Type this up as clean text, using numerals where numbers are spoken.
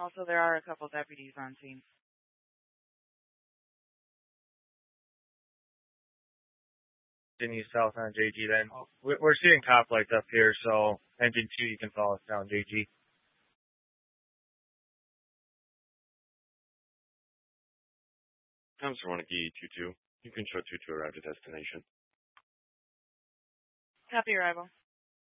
Also, there are a couple deputies on scene. Continue south on JG then. We're seeing cop lights up here, so engine 2, you can follow us down JG. Times Rowaniki 22. You can show 22 arrive at destination. Copy arrival.